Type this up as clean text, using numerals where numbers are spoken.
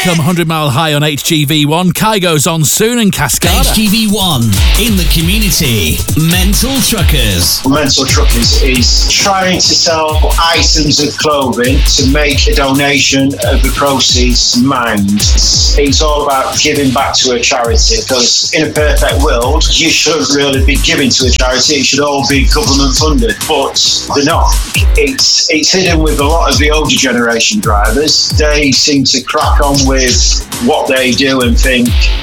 Come 100 Mile High on HGV1. Kai goes on soon and Cascada. HGV1 in the community. Mental Truckers. Mental Truckers is trying to sell items of clothing to make a donation of the proceeds to Mind. It's all about giving back to a charity, because in a perfect world, you shouldn't really be giving to a charity. It should all be government funded, but they're not. It's hidden with a lot of the older generation drivers. They seem to crack on with what they do and think,